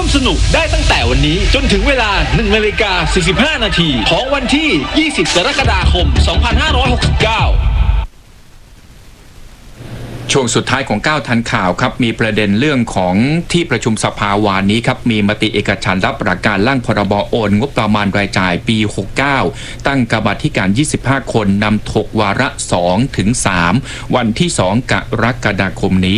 สนุกได้ตั้งแต่วันนี้จนถึงเวลา 1:45 นาทีของวันที่ 20 กรกฎาคม 2569 ช่วงสุดท้ายของ9ทันข่าวครับมีประเด็นเรื่องของที่ประชุมสภาวานี้ครับมีมติเอกฉันท์รับหลักการร่างพรบโอนงบประมาณรายจ่ายปี 69 ตั้งกรรมาธิการ 25 คนนำถกวาระ 2 ถึง 3 วันที่ 2 กรกฎาคมนี้